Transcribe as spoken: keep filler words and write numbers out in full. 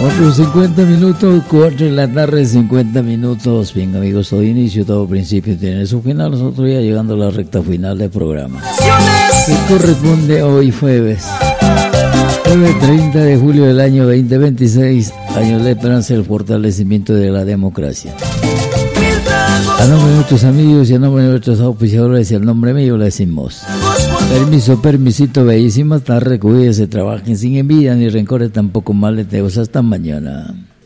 Otros cincuenta minutos, cuatro de la tarde, cincuenta minutos. Bien, amigos, todo inicio, todo principio tiene su final. Nosotros ya llegando a la recta final del programa, que corresponde hoy jueves, jueves treinta de julio del año veinte veintiséis, año de la esperanza y el fortalecimiento de la democracia. A nombre de nuestros amigos y a nombre de nuestros auspiciadores y al nombre mío le decimos: permiso, permisito, bellísima tarde, cuídense, trabajen sin envidia ni rencores, tampoco males deseos. Hasta mañana.